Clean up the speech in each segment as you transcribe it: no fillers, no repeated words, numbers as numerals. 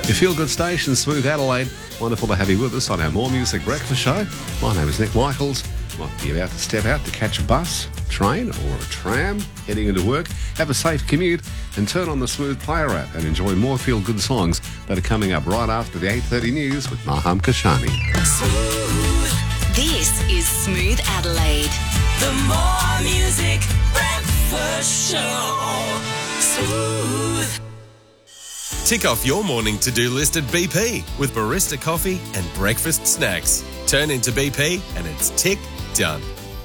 Your feel-good station, Smooth Adelaide. Wonderful to have you with us on our More Music Breakfast Show. My name is Nick Michaels. Might be about to step out to catch a bus, train or a tram, heading into work. Have a safe commute and turn on the Smooth Player app and enjoy more feel-good songs that are coming up right after the 8:30 news with Maham Kashani. Smooth. This is Smooth Adelaide. The More Music Breakfast Show. Smooth. Tick off your morning to-do list at BP with barista coffee and breakfast snacks. Turn into BP and it's tick done.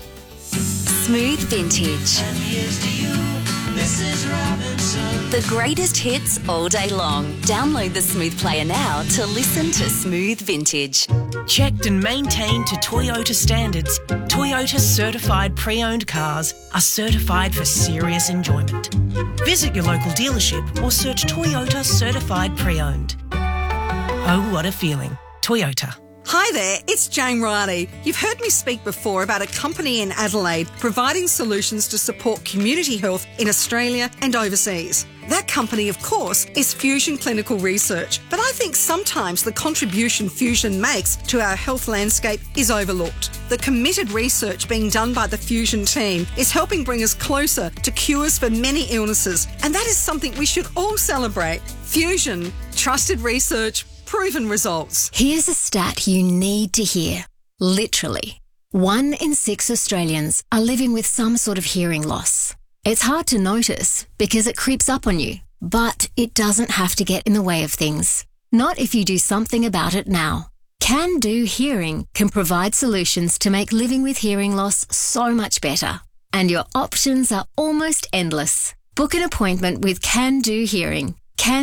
Smooth Vintage. And here's to you, Mrs. Robinson. The greatest hits all day long. Download the Smooth Player now to listen to Smooth Vintage. Checked and maintained to Toyota standards, Toyota certified pre-owned cars are certified for serious enjoyment. Visit your local dealership or search Toyota certified pre-owned. Oh, what a feeling. Toyota. Hi there, it's Jane Riley. You've heard me speak before about a company in Adelaide providing solutions to support community health in Australia and overseas. That company, of course, is Fusion Clinical Research, but I think sometimes the contribution Fusion makes to our health landscape is overlooked. The committed research being done by the Fusion team is helping bring us closer to cures for many illnesses, and that is something we should all celebrate. Fusion, trusted research, proven results. Here's a stat you need to hear. Literally, 1 in 6 Australians are living with some sort of hearing loss. It's hard to notice because it creeps up on you, but it doesn't have to get in the way of things. Not if you do something about it now. Can Do Hearing can provide solutions to make living with hearing loss so much better. And your options are almost endless. Book an appointment with Can Do Hearing.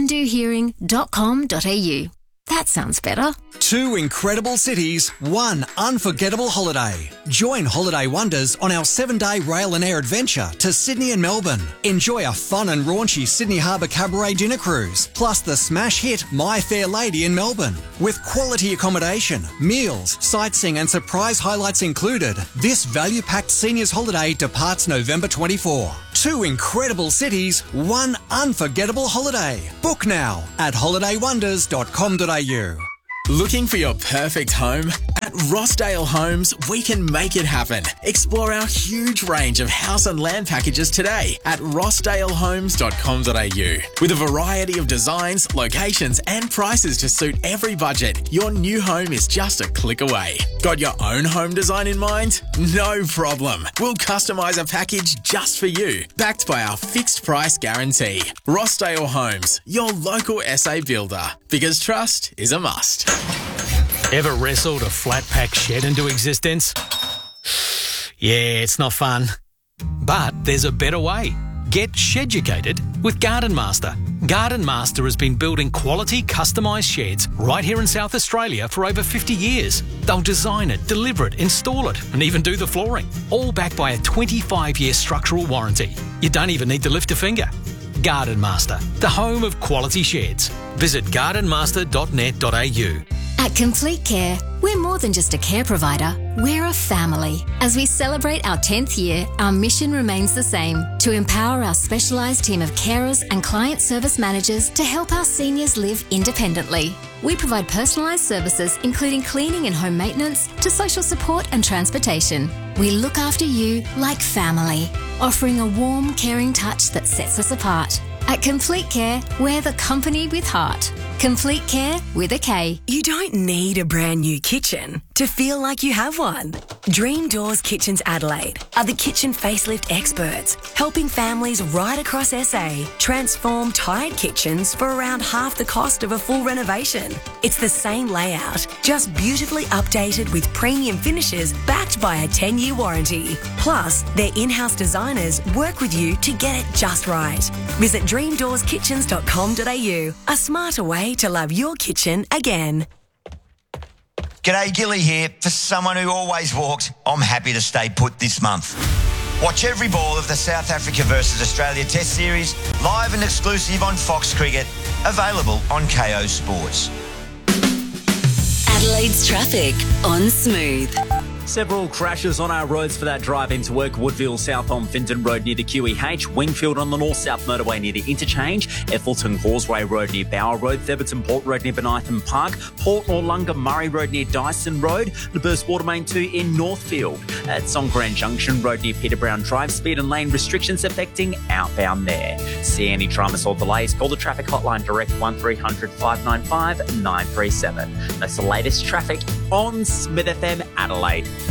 candohearing.com.au. That sounds better. 2 incredible cities, 1 unforgettable holiday. Join Holiday Wonders on our 7-day rail and air adventure to Sydney and Melbourne. Enjoy a fun and raunchy Sydney Harbour Cabaret dinner cruise, plus the smash hit My Fair Lady in Melbourne. With quality accommodation, meals, sightseeing and surprise highlights included, this value-packed seniors holiday departs November 24. 2 incredible cities, 1 unforgettable holiday. Book now at holidaywonders.com.au. Looking for your perfect home? At Rossdale Homes, we can make it happen. Explore our huge range of house and land packages today at rossdalehomes.com.au. With a variety of designs, locations and prices to suit every budget, your new home is just a click away. Got your own home design in mind? No problem. We'll customise a package just for you, backed by our fixed price guarantee. Rossdale Homes, your local SA builder. Because trust is a must. Ever wrestled a flat pack shed into existence? Yeah, it's not fun. But there's a better way. Get sheducated with Garden Master. Garden Master has been building quality customised sheds right here in South Australia for over 50 years. They'll design it, deliver it, install it and even do the flooring. All backed by a 25-year structural warranty. You don't even need to lift a finger. Garden Master, the home of quality sheds. Visit gardenmaster.net.au. At Complete Care, we're more than just a care provider, we're a family. As we celebrate our 10th year, our mission remains the same, to empower our specialised team of carers and client service managers to help our seniors live independently. We provide personalised services including cleaning and home maintenance to social support and transportation. We look after you like family, offering a warm, caring touch that sets us apart. At Complete Care, we're the company with heart. Complete Care with a K. You don't need a brand new kitchen to feel like you have one. Dream Doors Kitchens Adelaide are the kitchen facelift experts, helping families right across SA transform tired kitchens for around half the cost of a full renovation. It's the same layout, just beautifully updated with premium finishes backed by a 10-year warranty. Plus, their in-house designers work with you to get it just right. Visit dreamdoorskitchens.com.au, a smarter way to love your kitchen again. G'day, Gilly here. For someone who always walked, I'm happy to stay put this month. Watch every ball of the South Africa versus Australia Test Series live and exclusive on Fox Cricket, available on KO Sports. Adelaide's traffic on Smooth. Several crashes on our roads for that drive into work. Woodville south on Finton Road near the QEH. Wingfield on the north-south motorway near the interchange. Effleton Causeway Road near Bower Road. Theberton Port Road near Benytham Park. Port Noarlunga Murray Road near Dyson Road. The Burst Watermain 2 in Northfield. At Songkran Junction Road near Peter Brown Drive. Speed and lane restrictions affecting outbound there. See any dramas or delays? Call the traffic hotline direct 1300 595 937. That's the latest traffic on Smith FM Adelaide.